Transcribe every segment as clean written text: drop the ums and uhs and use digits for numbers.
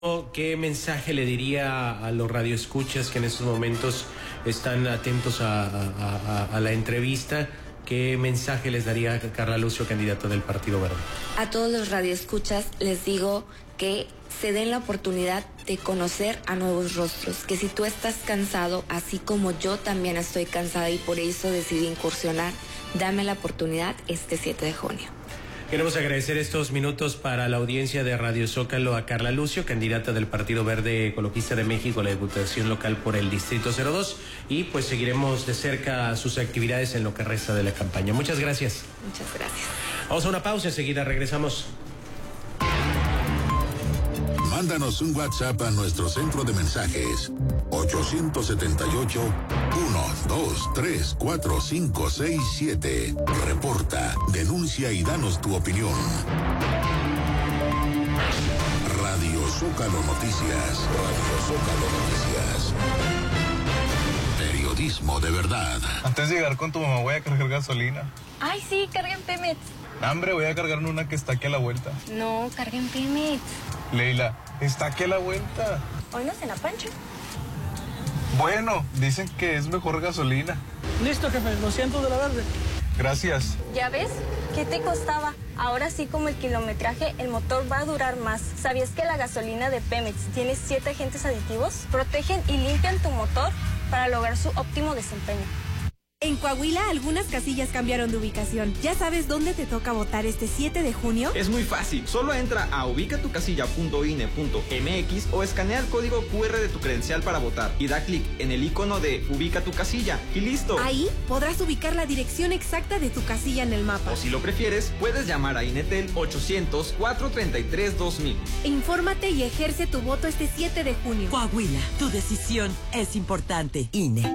¿Qué mensaje le diría a los radioescuchas que en estos momentos están atentos a la entrevista? ¿Qué mensaje les daría Carla Lucio, candidata del Partido Verde? A todos los radioescuchas les digo que se den la oportunidad de conocer a nuevos rostros, que si tú estás cansado, así como yo también estoy cansada y por eso decidí incursionar, dame la oportunidad este 7 de junio. Queremos agradecer estos minutos para la audiencia de Radio Zócalo a Carla Lucio, candidata del Partido Verde Ecologista de México a la Diputación Local por el Distrito 02, y pues seguiremos de cerca sus actividades en lo que resta de la campaña. Muchas gracias. Muchas gracias. Vamos a una pausa, enseguida regresamos. Mándanos un WhatsApp a nuestro centro de mensajes 878-123-4567. Reporta, denuncia y danos tu opinión. Radio Zócalo Noticias. Radio Zócalo Noticias. Periodismo de verdad. Antes de llegar con tu mamá voy a cargar gasolina. Ay, sí, carguen Pemex. Hambre, voy a cargarme una que está aquí a la vuelta. No, carguen Pemex. Leila, está aquí a la vuelta. Hoy no se la pancha. Bueno, dicen que es mejor gasolina. Listo, jefe, los 100 de la verde. Gracias. ¿Ya ves? ¿Qué te costaba? Ahora sí, como el kilometraje, el motor va a durar más. ¿Sabías que la gasolina de Pemex tiene 7 agentes aditivos? Protegen y limpian tu motor para lograr su óptimo desempeño. En Coahuila, algunas casillas cambiaron de ubicación. ¿Ya sabes dónde te toca votar este 7 de junio? Es muy fácil. Solo entra a ubicatucasilla.ine.mx o escanea el código QR de tu credencial para votar y da clic en el icono de Ubica tu casilla y listo. Ahí podrás ubicar la dirección exacta de tu casilla en el mapa. O si lo prefieres, puedes llamar a Inetel 800-433-2000. Infórmate y ejerce tu voto este 7 de junio. Coahuila, tu decisión es importante. INE.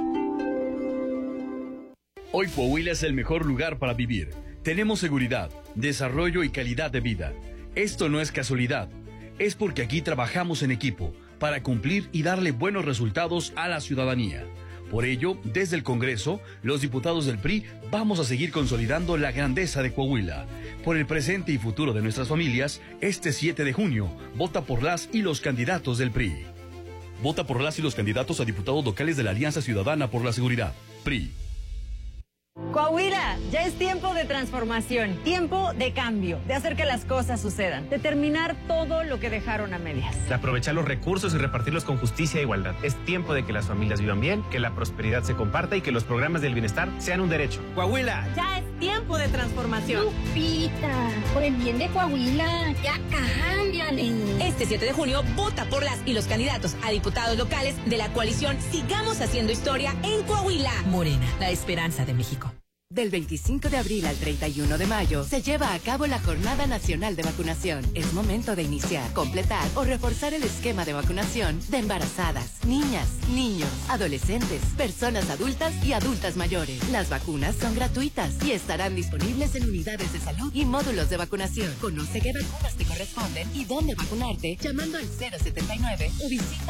Hoy Coahuila es el mejor lugar para vivir. Tenemos seguridad, desarrollo y calidad de vida. Esto no es casualidad. Es porque aquí trabajamos en equipo para cumplir y darle buenos resultados a la ciudadanía. Por ello, desde el Congreso, los diputados del PRI vamos a seguir consolidando la grandeza de Coahuila. Por el presente y futuro de nuestras familias, este 7 de junio, vota por las y los candidatos del PRI. Vota por las y los candidatos a diputados locales de la Alianza Ciudadana por la Seguridad. PRI. Coahuila, ya es tiempo de transformación, tiempo de cambio, de hacer que las cosas sucedan, de terminar todo lo que dejaron a medias. De aprovechar los recursos y repartirlos con justicia e igualdad. Es tiempo de que las familias vivan bien, que la prosperidad se comparta y que los programas del bienestar sean un derecho. Coahuila, ya es tiempo de transformación. Lupita, por el bien de Coahuila, ya cámbiale. Este 7 de junio, vota por las y los candidatos a diputados locales de la coalición Sigamos Haciendo Historia en Coahuila. Morena, la esperanza de México. Del 25 de abril al 31 de mayo se lleva a cabo la Jornada Nacional de Vacunación. Es momento de iniciar, completar o reforzar el esquema de vacunación de embarazadas, niñas, niños, adolescentes, personas adultas y adultas mayores. Las vacunas son gratuitas y estarán disponibles en unidades de salud y módulos de vacunación. Conoce qué vacunas te corresponden y dónde vacunarte llamando al 079 o visita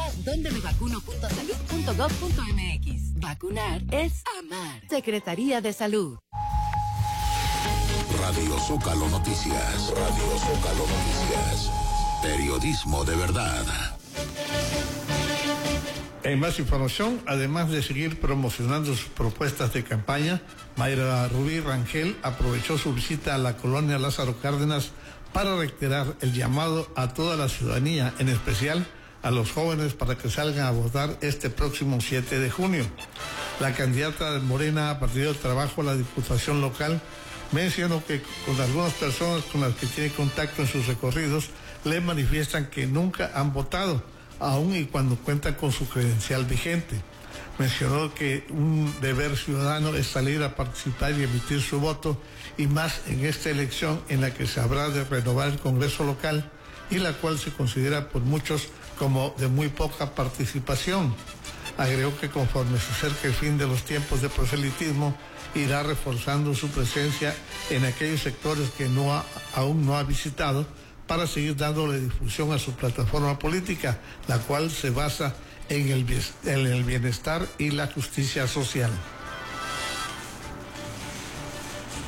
dondemevacuno.salud.gov.mx. Vacunar es amar. Secretaría de Salud. Radio Zócalo Noticias. Radio Zócalo Noticias. Periodismo de verdad. En más información, además de seguir promocionando sus propuestas de campaña, Mayra Rubí Rangel aprovechó su visita a la colonia Lázaro Cárdenas para reiterar el llamado a toda la ciudadanía, en especial a los jóvenes, para que salgan a votar este próximo 7 de junio. La candidata de Morena a Partido del Trabajo a la Diputación Local mencionó que con algunas personas con las que tiene contacto en sus recorridos le manifiestan que nunca han votado, aun y cuando cuentan con su credencial vigente. Mencionó que un deber ciudadano es salir a participar y emitir su voto, y más en esta elección en la que se habrá de renovar el Congreso local y la cual se considera por muchos como de muy poca participación. Agregó que conforme se acerca el fin de los tiempos de proselitismo, irá reforzando su presencia en aquellos sectores que aún no ha visitado, para seguir dándole difusión a su plataforma política, la cual se basa en el bienestar y la justicia social.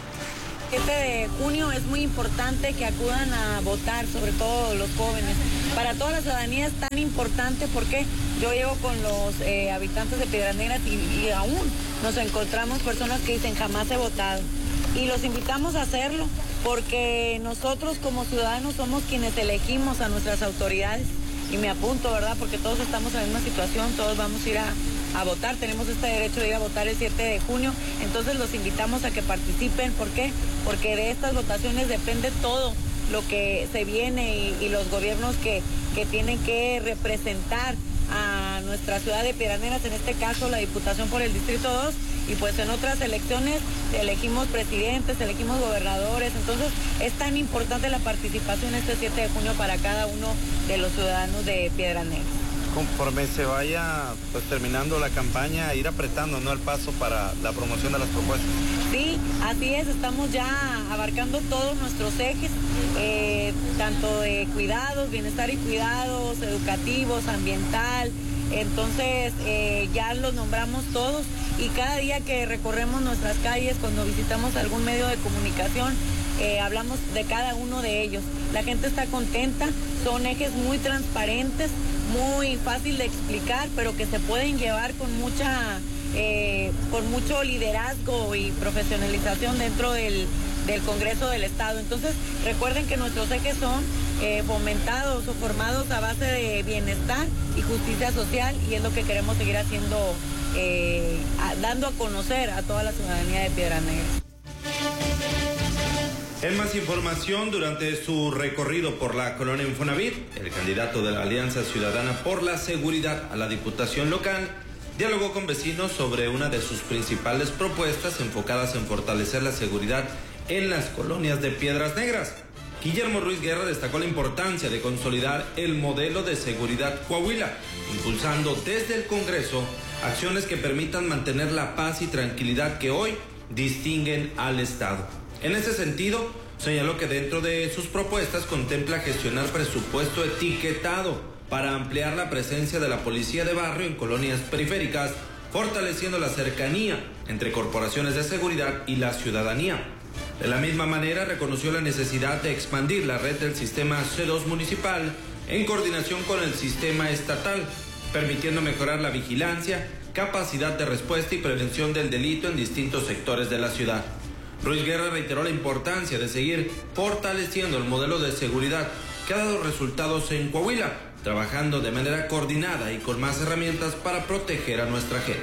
7 de junio es muy importante que acudan a votar, sobre todo los jóvenes, para toda la ciudadanía es tan importante porque yo llego con los habitantes de Piedras Negras y aún nos encontramos personas que dicen jamás he votado. Y los invitamos a hacerlo porque nosotros como ciudadanos somos quienes elegimos a nuestras autoridades. Y me apunto, ¿verdad? Porque todos estamos en la misma situación, todos vamos a ir a votar, tenemos este derecho de ir a votar el 7 de junio, entonces los invitamos a que participen. ¿Por qué? Porque de estas votaciones depende todo lo que se viene y los gobiernos que tienen que representar a nuestra ciudad de Piedras Negras, en este caso la Diputación por el Distrito 2, y pues en otras elecciones elegimos presidentes, elegimos gobernadores, entonces es tan importante la participación este 7 de junio para cada uno de los ciudadanos de Piedras Negras. Conforme se vaya pues terminando la campaña, ir apretando, ¿no?, el paso para la promoción de las propuestas. Sí, así es, estamos ya abarcando todos nuestros ejes, tanto de cuidados, bienestar y cuidados, educativos, ambiental, entonces ya los nombramos todos y cada día que recorremos nuestras calles, cuando visitamos algún medio de comunicación, hablamos de cada uno de ellos. La gente está contenta, son ejes muy transparentes, muy fácil de explicar, pero que se pueden llevar con mucho liderazgo y profesionalización dentro del Congreso del Estado. Entonces, recuerden que nuestros ejes son fomentados o formados a base de bienestar y justicia social, y es lo que queremos seguir haciendo, dando a conocer a toda la ciudadanía de Piedras Negras. En más información, durante su recorrido por la colonia Infonavit, el candidato de la Alianza Ciudadana por la Seguridad a la Diputación Local dialogó con vecinos sobre una de sus principales propuestas enfocadas en fortalecer la seguridad en las colonias de Piedras Negras. Guillermo Ruiz Guerra destacó la importancia de consolidar el modelo de seguridad Coahuila, impulsando desde el Congreso acciones que permitan mantener la paz y tranquilidad que hoy distinguen al Estado. En ese sentido, señaló que dentro de sus propuestas contempla gestionar presupuesto etiquetado para ampliar la presencia de la policía de barrio en colonias periféricas, fortaleciendo la cercanía entre corporaciones de seguridad y la ciudadanía. De la misma manera, reconoció la necesidad de expandir la red del sistema C2 municipal en coordinación con el sistema estatal, permitiendo mejorar la vigilancia, capacidad de respuesta y prevención del delito en distintos sectores de la ciudad. Ruiz Guerra reiteró la importancia de seguir fortaleciendo el modelo de seguridad que ha dado resultados en Coahuila, trabajando de manera coordinada y con más herramientas para proteger a nuestra gente.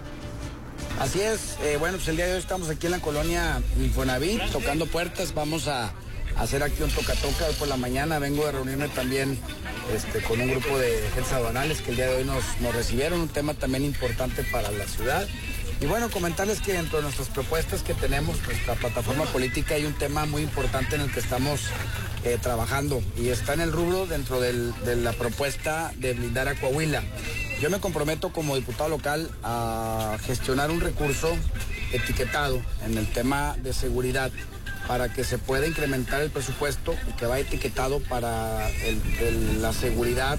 Así es, bueno, pues el día de hoy estamos aquí en la colonia Infonavit, tocando puertas, vamos a hacer aquí un toca-toca hoy por la mañana. Vengo de reunirme también con un grupo de agentes aduanales que el día de hoy nos recibieron, un tema también importante para la ciudad. Y bueno, comentarles que dentro de nuestras propuestas que tenemos, nuestra plataforma política, hay un tema muy importante en el que estamos trabajando y está en el rubro dentro de la propuesta de blindar a Coahuila. Yo me comprometo como diputado local a gestionar un recurso etiquetado en el tema de seguridad para que se pueda incrementar el presupuesto y que va etiquetado para la seguridad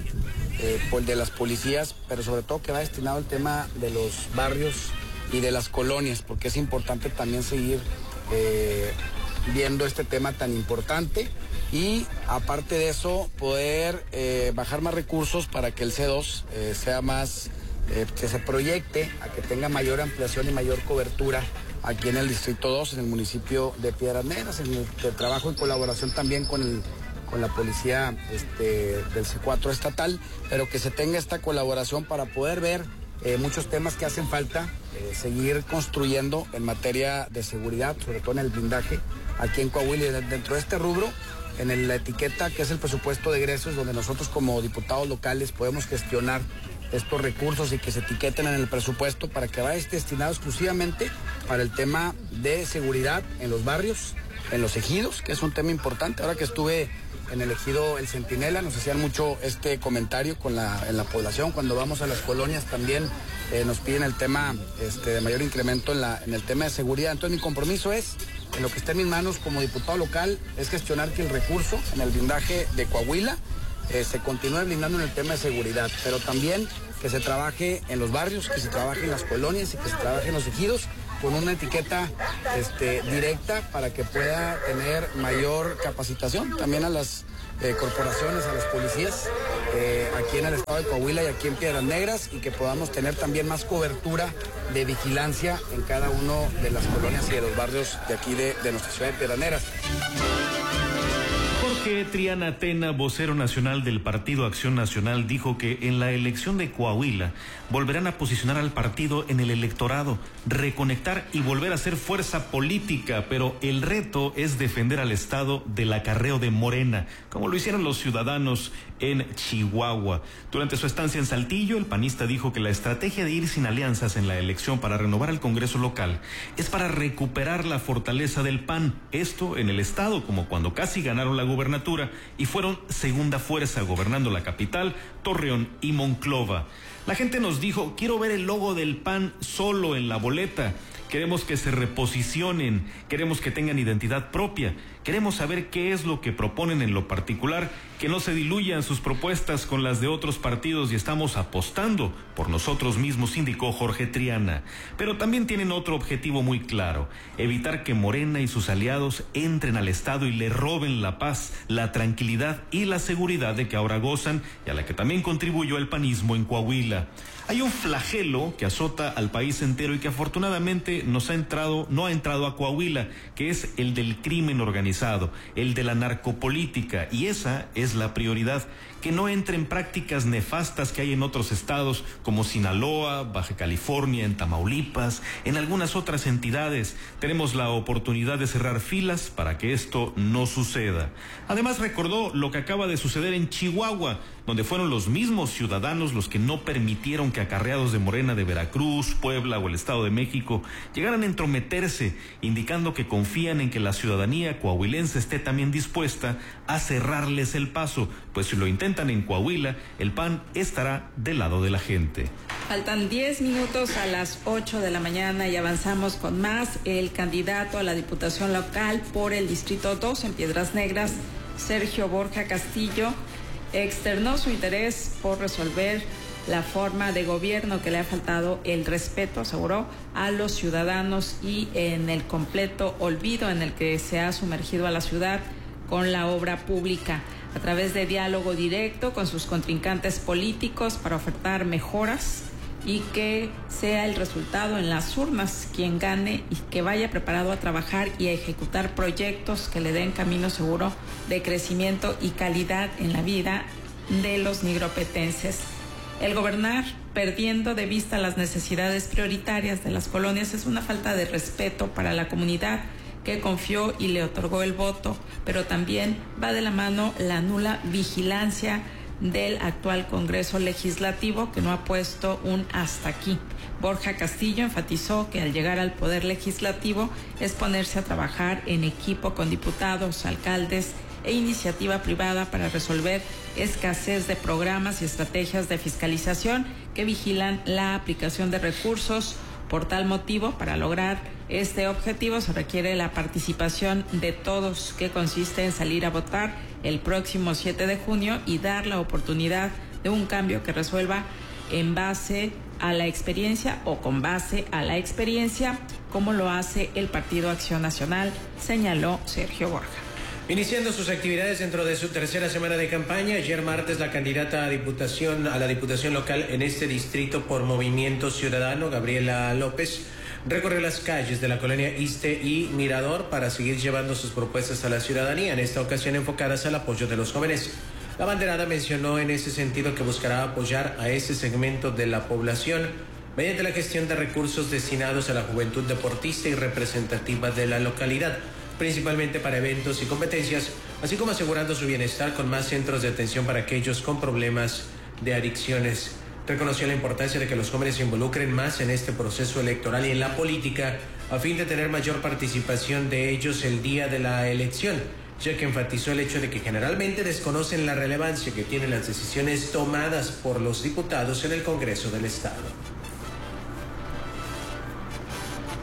de las policías, pero sobre todo que va destinado al tema de los barrios y de las colonias, porque es importante también seguir viendo este tema tan importante y aparte de eso poder bajar más recursos para que el C2 sea más, que se proyecte a que tenga mayor ampliación y mayor cobertura aquí en el Distrito 2, en el municipio de Piedras Negras, en el que trabajo en colaboración también con la policía del C4 estatal, pero que se tenga esta colaboración para poder ver muchos temas que hacen falta, seguir construyendo en materia de seguridad, sobre todo en el blindaje aquí en Coahuila. Y dentro de este rubro, en la etiqueta que es el presupuesto de egresos, donde nosotros como diputados locales podemos gestionar estos recursos y que se etiqueten en el presupuesto para que vaya destinado exclusivamente para el tema de seguridad en los barrios, en los ejidos, que es un tema importante. Ahora que estuve en el ejido El Centinela, nos hacían mucho este comentario en la población. Cuando vamos a las colonias también nos piden el tema de mayor incremento en el tema de seguridad. Entonces mi compromiso es, en lo que está en mis manos como diputado local, es gestionar que el recurso en el blindaje de Coahuila se continúe blindando en el tema de seguridad, pero también que se trabaje en los barrios, que se trabaje en las colonias y que se trabaje en los ejidos con una etiqueta directa para que pueda tener mayor capacitación también a las corporaciones, a las policías, aquí en el estado de Coahuila y aquí en Piedras Negras, y que podamos tener también más cobertura de vigilancia en cada uno de las colonias y de los barrios de aquí de nuestra ciudad de Piedras Negras. Jorge Triana Tena, vocero nacional del Partido Acción Nacional, dijo que en la elección de Coahuila volverán a posicionar al partido en el electorado, reconectar y volver a ser fuerza política, pero el reto es defender al Estado del acarreo de Morena, como lo hicieron los ciudadanos en Chihuahua. Durante su estancia en Saltillo, el panista dijo que la estrategia de ir sin alianzas en la elección para renovar el Congreso local es para recuperar la fortaleza del PAN, esto en el Estado, como cuando casi ganaron la gubernatura y fueron segunda fuerza gobernando la capital, Torreón y Monclova. La gente nos dijo, quiero ver el logo del PAN solo en la boleta. Queremos que se reposicionen, queremos que tengan identidad propia, queremos saber qué es lo que proponen en lo particular, que no se diluyan sus propuestas con las de otros partidos y estamos apostando por nosotros mismos, indicó Jorge Triana. Pero también tienen otro objetivo muy claro, evitar que Morena y sus aliados entren al Estado y le roben la paz, la tranquilidad y la seguridad de que ahora gozan y a la que también contribuyó el panismo en Coahuila. Hay un flagelo que azota al país entero y que afortunadamente no ha entrado a Coahuila, que es el del crimen organizado, el de la narcopolítica, y esa es la prioridad, que no entren prácticas nefastas que hay en otros estados como Sinaloa, Baja California, en Tamaulipas, en algunas otras entidades. Tenemos la oportunidad de cerrar filas para que esto no suceda. Además recordó lo que acaba de suceder en Chihuahua, donde fueron los mismos ciudadanos los que no permitieron que acarreados de Morena de Veracruz, Puebla o el Estado de México llegaran a entrometerse, indicando que confían en que la ciudadanía coahuilense esté también dispuesta a cerrarles el paso, pues si lo intentan en Coahuila, el PAN estará del lado de la gente. Faltan 10 minutos a las 8 de la mañana y avanzamos con más. El candidato a la Diputación Local por el Distrito 2 en Piedras Negras, Sergio Borja Castillo, externó su interés por resolver la forma de gobierno que le ha faltado el respeto, aseguró, a los ciudadanos y en el completo olvido en el que se ha sumergido a la ciudad con la obra pública, a través de diálogo directo con sus contrincantes políticos para ofertar mejoras y que sea el resultado en las urnas quien gane y que vaya preparado a trabajar y a ejecutar proyectos que le den camino seguro de crecimiento y calidad en la vida de los nigropetenses. El gobernar perdiendo de vista las necesidades prioritarias de las colonias es una falta de respeto para la comunidad que confió y le otorgó el voto, pero también va de la mano la nula vigilancia del actual Congreso Legislativo, que no ha puesto un hasta aquí. Borja Castillo enfatizó que al llegar al Poder Legislativo es ponerse a trabajar en equipo con diputados, alcaldes e iniciativa privada para resolver escasez de programas y estrategias de fiscalización que vigilan la aplicación de recursos. Por tal motivo, para lograr este objetivo se requiere la participación de todos, que consiste en salir a votar el próximo 7 de junio y dar la oportunidad de un cambio que resuelva en base a la experiencia o con base a la experiencia, como lo hace el Partido Acción Nacional, señaló Sergio Borja. Iniciando sus actividades dentro de su tercera semana de campaña, ayer martes la candidata a la Diputación Local en este distrito por Movimiento Ciudadano, Gabriela López, recorrió las calles de la colonia Iste y Mirador para seguir llevando sus propuestas a la ciudadanía, en esta ocasión enfocadas al apoyo de los jóvenes. La banderada mencionó en ese sentido que buscará apoyar a ese segmento de la población mediante la gestión de recursos destinados a la juventud deportista y representativa de la localidad, principalmente para eventos y competencias, así como asegurando su bienestar con más centros de atención para aquellos con problemas de adicciones. Reconoció la importancia de que los jóvenes se involucren más en este proceso electoral y en la política a fin de tener mayor participación de ellos el día de la elección, ya que enfatizó el hecho de que generalmente desconocen la relevancia que tienen las decisiones tomadas por los diputados en el Congreso del Estado.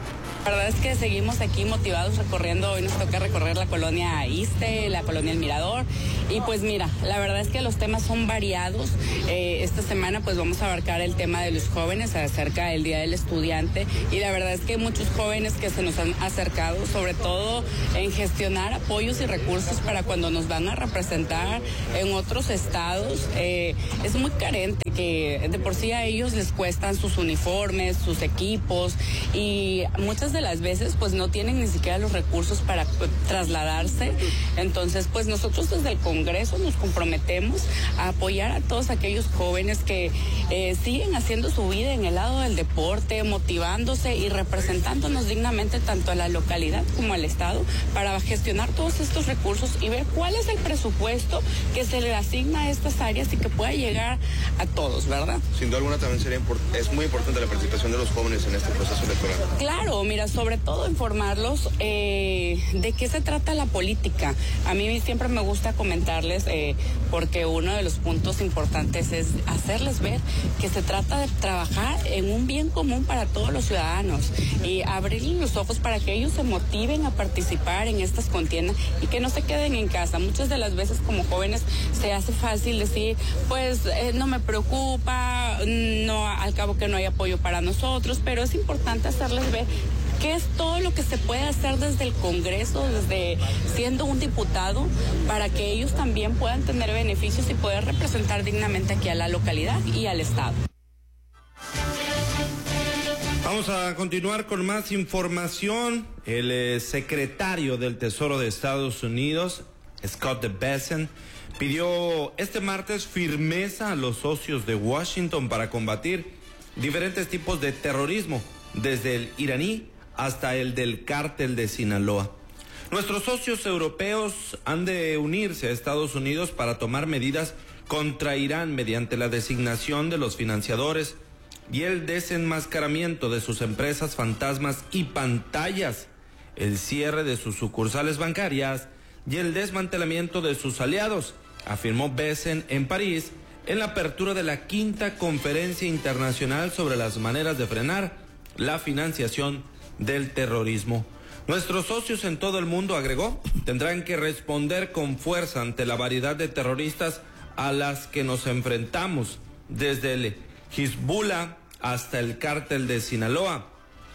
La verdad es que seguimos aquí motivados recorriendo, hoy nos toca recorrer la colonia Iste, la colonia El Mirador, y pues mira, la verdad es que los temas son variados. Esta semana pues vamos a abarcar el tema de los jóvenes acerca del Día del Estudiante, y la verdad es que hay muchos jóvenes que se nos han acercado, sobre todo en gestionar apoyos y recursos para cuando nos van a representar en otros estados. Es muy carente, que de por sí a ellos les cuestan sus uniformes, sus equipos, y muchas de las veces pues no tienen ni siquiera los recursos para trasladarse. Entonces pues nosotros desde el Congreso nos comprometemos a apoyar a todos aquellos jóvenes que siguen haciendo su vida en el lado del deporte, motivándose y representándonos dignamente tanto a la localidad como al estado, para gestionar todos estos recursos y ver cuál es el presupuesto que se le asigna a estas áreas y que pueda llegar a todos, ¿verdad? Sin duda alguna también es muy importante la participación de los jóvenes en este proceso electoral. Claro, mira, sobre todo informarlos de qué se trata la política. A mí siempre me gusta comentarles, porque uno de los puntos importantes es hacerles ver que se trata de trabajar en un bien común para todos los ciudadanos y abrirles los ojos para que ellos se motiven a participar en estas contiendas y que no se queden en casa. Muchas de las veces como jóvenes se hace fácil decir, pues no me preocupa, no, al cabo que no hay apoyo para nosotros, pero es importante hacerles ver qué es todo lo que se puede hacer desde el Congreso, desde siendo un diputado, para que ellos también puedan tener beneficios y poder representar dignamente aquí a la localidad y al Estado. Vamos a continuar con más información. El secretario del Tesoro de Estados Unidos, Scott Bessent, pidió este martes firmeza a los socios de Washington para combatir diferentes tipos de terrorismo, desde el iraní hasta el del cártel de Sinaloa. Nuestros socios europeos han de unirse a Estados Unidos para tomar medidas contra Irán mediante la designación de los financiadores y el desenmascaramiento de sus empresas fantasmas y pantallas, el cierre de sus sucursales bancarias y el desmantelamiento de sus aliados, afirmó Bessent en París en la apertura de la 5ª Conferencia Internacional sobre las maneras de frenar la financiación del terrorismo. Nuestros socios en todo el mundo, agregó, tendrán que responder con fuerza ante la variedad de terroristas a las que nos enfrentamos, desde el Hezbollah hasta el cártel de Sinaloa.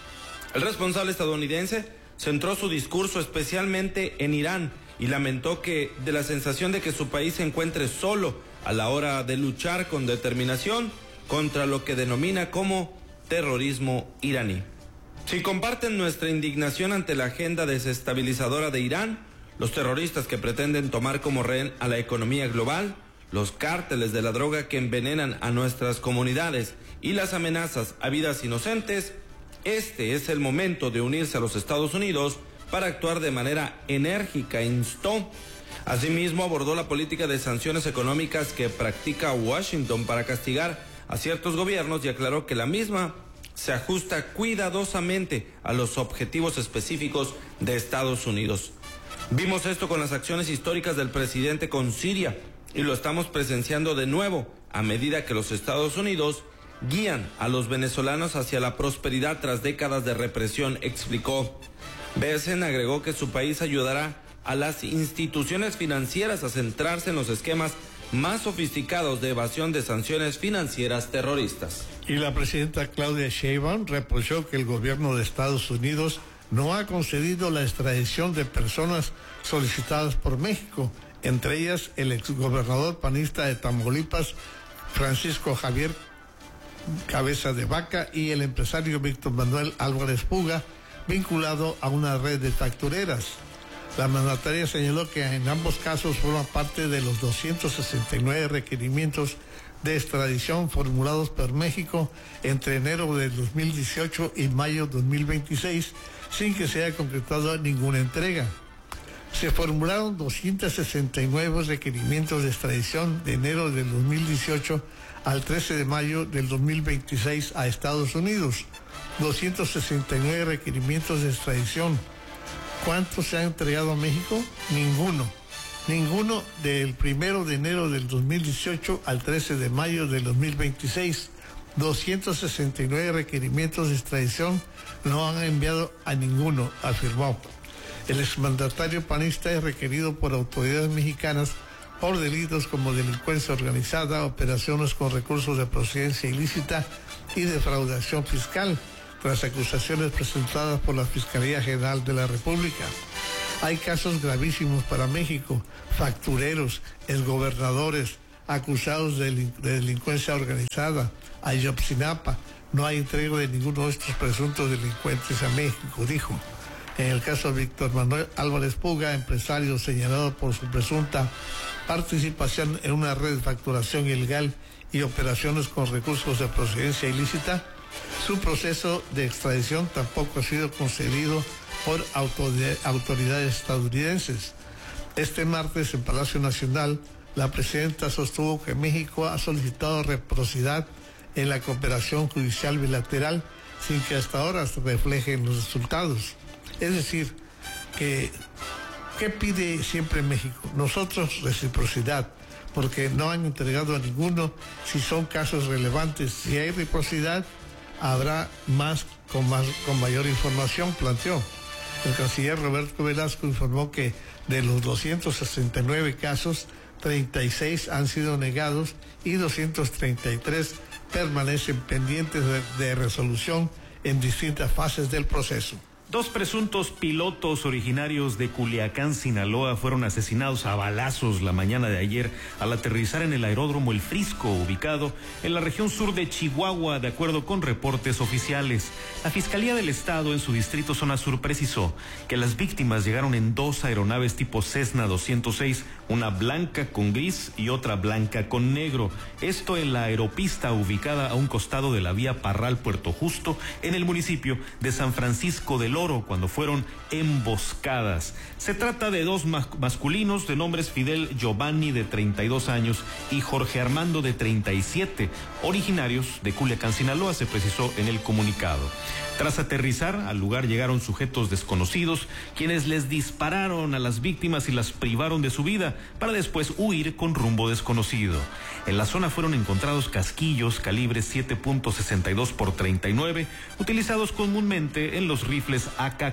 El responsable estadounidense centró su discurso especialmente en Irán y lamentó que de la sensación de que su país se encuentre solo a la hora de luchar con determinación contra lo que denomina como terrorismo iraní. Si comparten nuestra indignación ante la agenda desestabilizadora de Irán, los terroristas que pretenden tomar como rehén a la economía global, los cárteles de la droga que envenenan a nuestras comunidades y las amenazas a vidas inocentes, este es el momento de unirse a los Estados Unidos para actuar de manera enérgica, instó. Asimismo, abordó la política de sanciones económicas que practica Washington para castigar a ciertos gobiernos y aclaró que la misma se ajusta cuidadosamente a los objetivos específicos de Estados Unidos. Vimos esto con las acciones históricas del presidente con Siria y lo estamos presenciando de nuevo a medida que los Estados Unidos guían a los venezolanos hacia la prosperidad tras décadas de represión, explicó. Bessent agregó que su país ayudará a las instituciones financieras a centrarse en los esquemas más sofisticados de evasión de sanciones financieras terroristas. Y la presidenta Claudia Sheinbaum reprochó que el gobierno de Estados Unidos no ha concedido la extradición de personas solicitadas por México, entre ellas el exgobernador panista de Tamaulipas, Francisco Javier Cabeza de Vaca, y el empresario Víctor Manuel Álvarez Puga, vinculado a una red de factureras. La mandataria señaló que en ambos casos forman parte de los 269 requerimientos de extradición formulados por México entre enero de 2018 y mayo de 2026, sin que se haya concretado ninguna entrega. Se formularon 269 requerimientos de extradición de enero del 2018 al 13 de mayo del 2026 a Estados Unidos, 269 requerimientos de extradición. ¿Cuántos se han entregado a México? Ninguno del 1 de enero del 2018 al 13 de mayo del 2026. 269 requerimientos de extradición, no han enviado a ninguno, afirmó. El exmandatario panista es requerido por autoridades mexicanas por delitos como delincuencia organizada, operaciones con recursos de procedencia ilícita y defraudación fiscal, tras acusaciones presentadas por la Fiscalía General de la República. Hay casos gravísimos para México: factureros, exgobernadores acusados de delincuencia organizada. Ayotzinapa, no hay entrega de ninguno de estos presuntos delincuentes a México, dijo. En el caso de Víctor Manuel Álvarez Puga, empresario señalado por su presunta participación en una red de facturación ilegal y operaciones con recursos de procedencia ilícita, su proceso de extradición tampoco ha sido concedido por autoridades estadounidenses. Este martes en Palacio Nacional, la presidenta sostuvo que México ha solicitado reciprocidad en la cooperación judicial bilateral sin que hasta ahora se reflejen los resultados. Es decir, ¿qué pide siempre México? Nosotros reciprocidad, porque no han entregado a ninguno. Si son casos relevantes, si hay reciprocidad, habrá con mayor información, planteó. El canciller Roberto Velasco informó que de los 269 casos, 36 han sido negados y 233 permanecen pendientes de resolución en distintas fases del proceso. 2 presuntos pilotos originarios de Culiacán, Sinaloa, fueron asesinados a balazos la mañana de ayer al aterrizar en el aeródromo El Frisco, ubicado en la región sur de Chihuahua, de acuerdo con reportes oficiales. La Fiscalía del Estado en su distrito zona sur precisó que las víctimas llegaron en 2 aeronaves tipo Cessna 206, una blanca con gris y otra blanca con negro. Esto en la aeropista ubicada a un costado de la vía Parral-Puerto Justo, en el municipio de San Francisco del Oro, cuando fueron emboscadas. Se trata de 2 masculinos de nombres Fidel Giovanni, de 32 años, y Jorge Armando, de 37, originarios de Culiacán, Sinaloa, se precisó en el comunicado. Tras aterrizar, al lugar llegaron sujetos desconocidos, quienes les dispararon a las víctimas y las privaron de su vida, para después huir con rumbo desconocido. En la zona fueron encontrados casquillos calibre 7.62 x 39, utilizados comúnmente en los rifles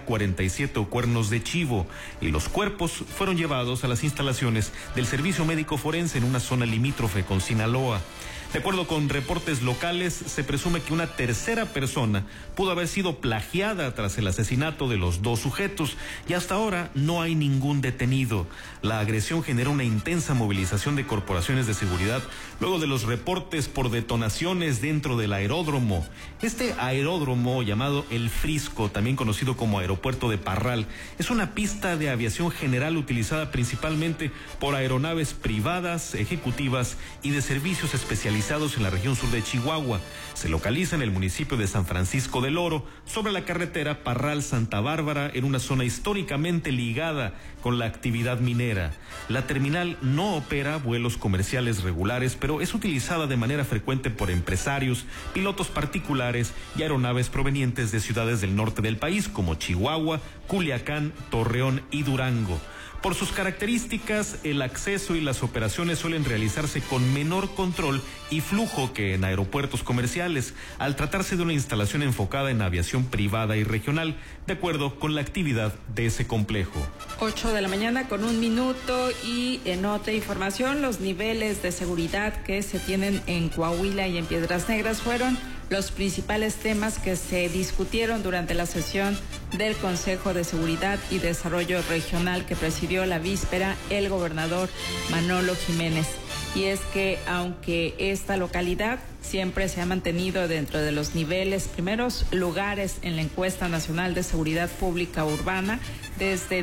AK-47 o cuernos de chivo, y los cuerpos fueron llevados a las instalaciones del Servicio Médico Forense en una zona limítrofe con Sinaloa. De acuerdo con reportes locales, se presume que una tercera persona pudo haber sido plagiada tras el asesinato de los 2 sujetos, y hasta ahora no hay ningún detenido. La agresión generó una intensa movilización de corporaciones de seguridad luego de los reportes por detonaciones dentro del aeródromo. Este aeródromo, llamado El Frisco, también conocido como Aeropuerto de Parral, es una pista de aviación general utilizada principalmente por aeronaves privadas, ejecutivas y de servicios especializados en la región sur de Chihuahua. Se localiza en el municipio de San Francisco del Oro, sobre la carretera Parral-Santa Bárbara, en una zona históricamente ligada con la actividad minera. La terminal no opera vuelos comerciales regulares, pero es utilizada de manera frecuente por empresarios, pilotos particulares y aeronaves provenientes de ciudades del norte del país, como Chihuahua, Culiacán, Torreón y Durango. Por sus características, el acceso y las operaciones suelen realizarse con menor control y flujo que en aeropuertos comerciales, al tratarse de una instalación enfocada en aviación privada y regional, de acuerdo con la actividad de ese complejo. 8:01 a.m, y en otra información, los niveles de seguridad que se tienen en Coahuila y en Piedras Negras fueron los principales temas que se discutieron durante la sesión del Consejo de Seguridad y Desarrollo Regional que presidió la víspera el gobernador Manolo Jiménez. Y es que aunque esta localidad siempre se ha mantenido dentro de los primeros lugares en la encuesta nacional de seguridad pública urbana, desde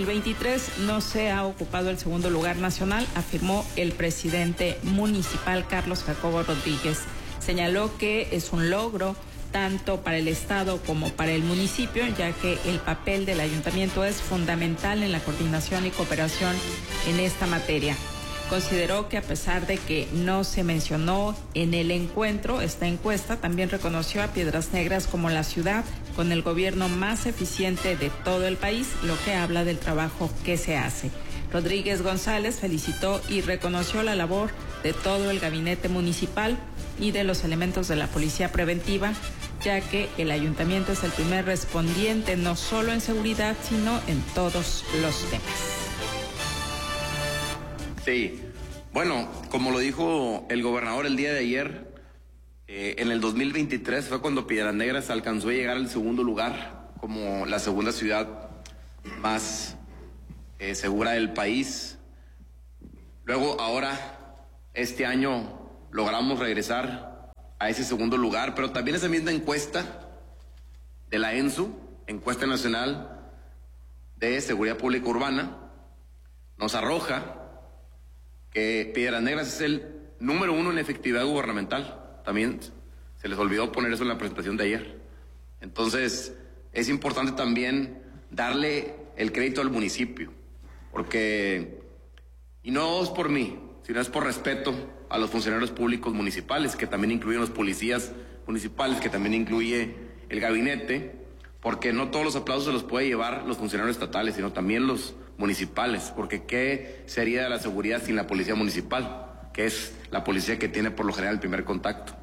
2023 no se ha ocupado el segundo lugar nacional, afirmó el presidente municipal Carlos Jacobo Rodríguez. Señaló que es un logro tanto para el Estado como para el municipio, ya que el papel del ayuntamiento es fundamental en la coordinación y cooperación en esta materia. Consideró que a pesar de que no se mencionó en el encuentro, esta encuesta también reconoció a Piedras Negras como la ciudad con el gobierno más eficiente de todo el país, lo que habla del trabajo que se hace. Rodríguez González felicitó y reconoció la labor de todo el gabinete municipal y de los elementos de la policía preventiva, ya que el ayuntamiento es el primer respondiente no solo en seguridad, sino en todos los temas. Sí, bueno, como lo dijo el gobernador el día de ayer, en el 2023 fue cuando Piedras Negras alcanzó a llegar al segundo lugar como la segunda ciudad más segura del país. Luego, ahora, este año, logramos regresar a ese segundo lugar, pero también esa misma encuesta de la ENSU, Encuesta Nacional de Seguridad Pública Urbana, nos arroja que Piedras Negras es el número 1 en efectividad gubernamental. También se les olvidó poner eso en la presentación de ayer. Entonces, es importante también darle el crédito al municipio, porque, y no es por mí, sino es por respeto a los funcionarios públicos municipales, que también incluyen los policías municipales, que también incluye el gabinete, porque no todos los aplausos se los puede llevar los funcionarios estatales, sino también los municipales, porque ¿qué sería de la seguridad sin la policía municipal? Que es la policía que tiene por lo general el primer contacto.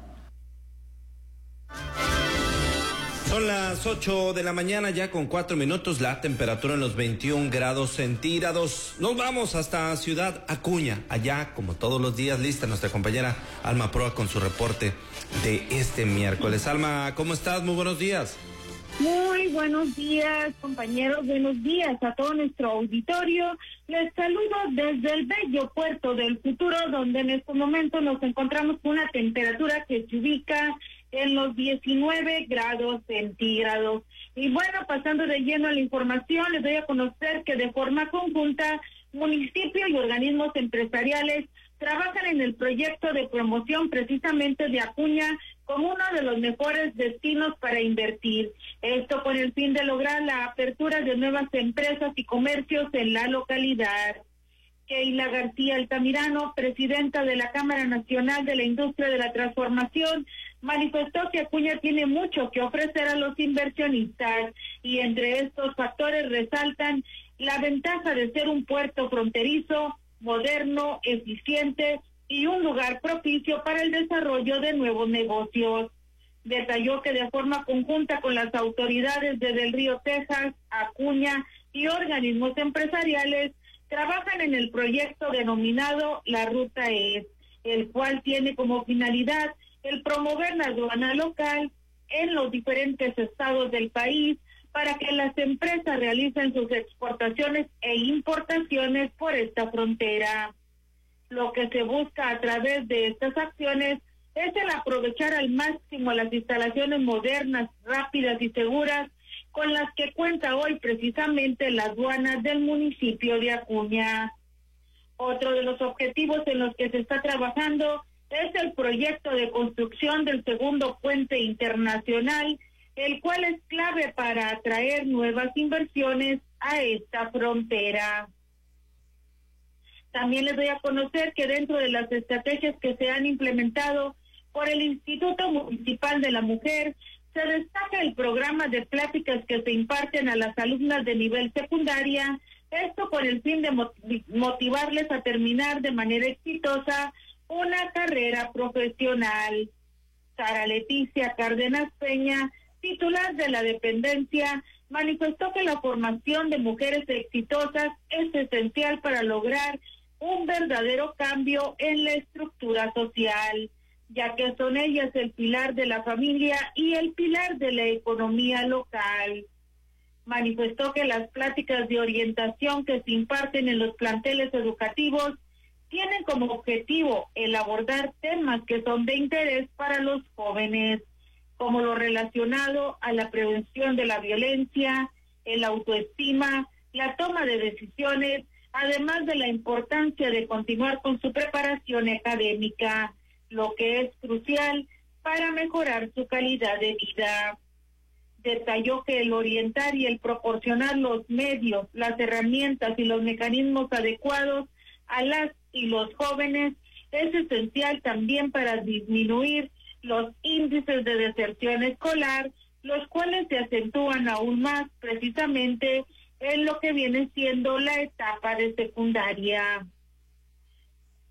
Son las 8 de la mañana ya con 4 minutos, la temperatura en los 21 grados centígrados. Nos vamos hasta Ciudad Acuña, allá como todos los días lista nuestra compañera Alma Proa con su reporte de este miércoles. Alma, ¿cómo estás? Muy buenos días. Muy buenos días, compañeros, buenos días a todo nuestro auditorio. Les saludo desde el bello puerto del futuro, donde en este momento nos encontramos con una temperatura que se ubica en los 19 grados centígrados. Y bueno, pasando de lleno a la información, les doy a conocer que de forma conjunta, municipio y organismos empresariales trabajan en el proyecto de promoción precisamente de Acuña como uno de los mejores destinos para invertir. Esto con el fin de lograr la apertura de nuevas empresas y comercios en la localidad. Keila García Altamirano, presidenta de la Cámara Nacional de la Industria de la Transformación, manifestó que Acuña tiene mucho que ofrecer a los inversionistas y entre estos factores resaltan la ventaja de ser un puerto fronterizo, moderno, eficiente y un lugar propicio para el desarrollo de nuevos negocios. Detalló que de forma conjunta con las autoridades de Del Río, Texas, Acuña y organismos empresariales trabajan en el proyecto denominado La Ruta ES, el cual tiene como finalidad el promover la aduana local en los diferentes estados del país para que las empresas realicen sus exportaciones e importaciones por esta frontera. Lo que se busca a través de estas acciones es el aprovechar al máximo las instalaciones modernas, rápidas y seguras con las que cuenta hoy precisamente la aduana del municipio de Acuña. Otro de los objetivos en los que se está trabajando es el proyecto de construcción del segundo puente internacional, el cual es clave para atraer nuevas inversiones a esta frontera. También les doy a conocer que dentro de las estrategias que se han implementado por el Instituto Municipal de la Mujer, se destaca el programa de pláticas que se imparten a las alumnas de nivel secundaria, esto con el fin de motivarles a terminar de manera exitosa una carrera profesional. Sara Leticia Cárdenas Peña, titular de la dependencia, manifestó que la formación de mujeres exitosas es esencial para lograr un verdadero cambio en la estructura social, ya que son ellas el pilar de la familia y el pilar de la economía local. Manifestó que las pláticas de orientación que se imparten en los planteles educativos tienen como objetivo el abordar temas que son de interés para los jóvenes, como lo relacionado a la prevención de la violencia, el autoestima, la toma de decisiones, además de la importancia de continuar con su preparación académica, lo que es crucial para mejorar su calidad de vida. Detalló que el orientar y el proporcionar los medios, las herramientas y los mecanismos adecuados a las y los jóvenes es esencial también para disminuir los índices de deserción escolar, los cuales se acentúan aún más precisamente en lo que viene siendo la etapa de secundaria.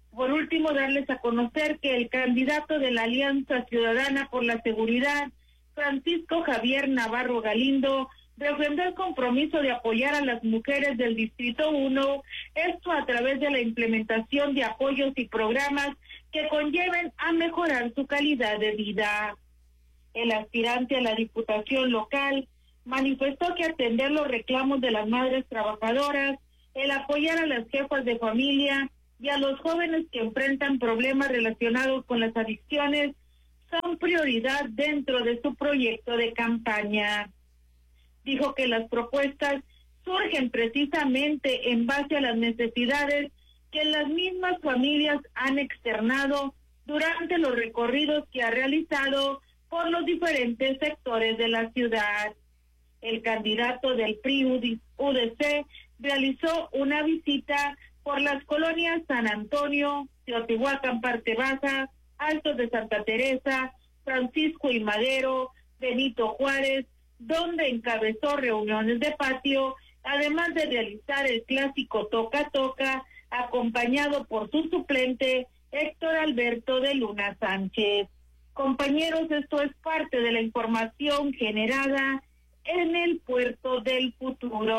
Por último, darles a conocer que el candidato de la Alianza Ciudadana por la Seguridad, Francisco Javier Navarro Galindo, refrendó el compromiso de apoyar a las mujeres del Distrito 1, esto a través de la implementación de apoyos y programas que conlleven a mejorar su calidad de vida. El aspirante a la Diputación local manifestó que atender los reclamos de las madres trabajadoras, el apoyar a las jefas de familia y a los jóvenes que enfrentan problemas relacionados con las adicciones son prioridad dentro de su proyecto de campaña. Dijo que las propuestas surgen precisamente en base a las necesidades que las mismas familias han externado durante los recorridos que ha realizado por los diferentes sectores de la ciudad. El candidato del PRI-UDC realizó una visita por las colonias San Antonio, Teotihuacán Parte Baja, Altos de Santa Teresa, Francisco y Madero, Benito Juárez, donde encabezó reuniones de patio, además de realizar el clásico toca-toca, acompañado por su suplente Héctor Alberto de Luna Sánchez. Compañeros, esto es parte de la información generada en el Puerto del Futuro.